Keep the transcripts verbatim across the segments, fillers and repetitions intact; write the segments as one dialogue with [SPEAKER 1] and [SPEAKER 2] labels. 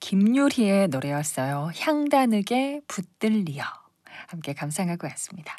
[SPEAKER 1] 김유리의 노래였어요. 향단흙에 붙들리어. 함께 감상하고 왔습니다.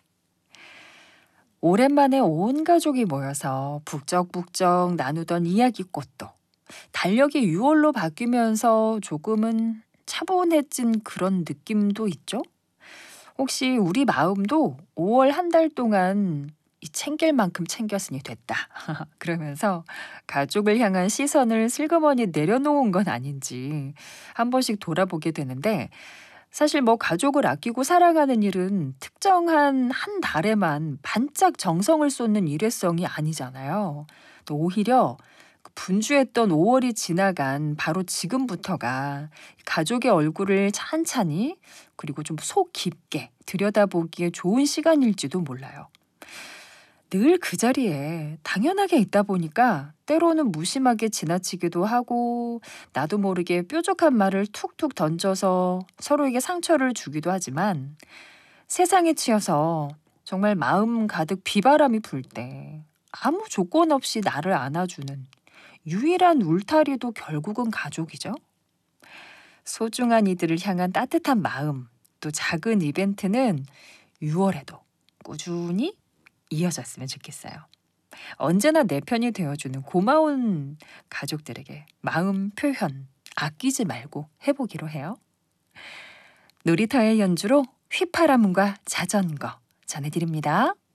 [SPEAKER 1] 오랜만에 온 가족이 모여서 북적북적 나누던 이야기꽃도 달력이 유월로 바뀌면서 조금은 차분해진 그런 느낌도 있죠? 혹시 우리 마음도 오월 한 달 동안 이 챙길 만큼 챙겼으니 됐다. 그러면서 가족을 향한 시선을 슬그머니 내려놓은 건 아닌지 한 번씩 돌아보게 되는데, 사실 뭐 가족을 아끼고 사랑하는 일은 특정한 한 달에만 반짝 정성을 쏟는 일회성이 아니잖아요. 또 오히려 그 분주했던 오월이 지나간 바로 지금부터가 가족의 얼굴을 찬찬히 그리고 좀 속 깊게 들여다보기에 좋은 시간일지도 몰라요. 늘 그 자리에 당연하게 있다 보니까 때로는 무심하게 지나치기도 하고, 나도 모르게 뾰족한 말을 툭툭 던져서 서로에게 상처를 주기도 하지만, 세상에 치여서 정말 마음 가득 비바람이 불 때 아무 조건 없이 나를 안아주는 유일한 울타리도 결국은 가족이죠. 소중한 이들을 향한 따뜻한 마음, 또 작은 이벤트는 유월에도 꾸준히 이어졌으면 좋겠어요. 언제나 내 편이 되어주는 고마운 가족들에게 마음 표현 아끼지 말고 해보기로 해요. 놀이터의 연주로 휘파람과 자전거 전해드립니다.